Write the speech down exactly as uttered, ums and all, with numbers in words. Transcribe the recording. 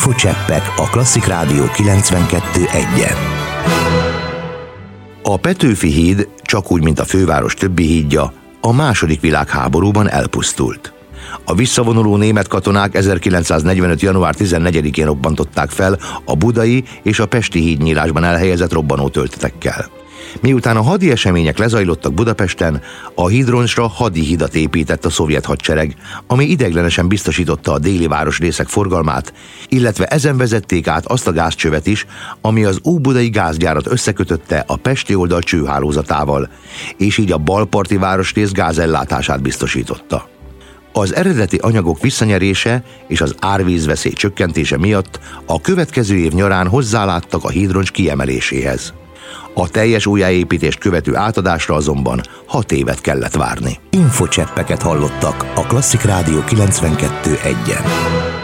Infocseppek a Klasszik Rádió kilencvenkettő egyen. A Petőfi híd, csak úgy, mint a főváros többi hídja, a második világháborúban elpusztult. A visszavonuló német katonák ezerkilencszáznegyvenöt. január tizennegyedikén robbantották fel a budai és a pesti hídnyílásban elhelyezett robbanótöltetekkel. Miután a hadi események lezajlottak Budapesten, a hídroncsra hadi hidat épített a szovjet hadsereg, ami ideiglenesen biztosította a déli városrészek forgalmát, illetve ezen vezették át azt a gázcsövet is, ami az óbudai gázgyárat összekötötte a pesti oldal csőhálózatával, és így a balparti városrész gázellátását biztosította. Az eredeti anyagok visszanyerése és az árvízveszély csökkentése miatt a következő év nyarán hozzáláttak a hídroncs kiemeléséhez. A teljes újjáépítést követő átadásra azonban hat évet kellett várni. Infocseppeket hallottak a Klasszik Rádió kilencvenkettő egyen.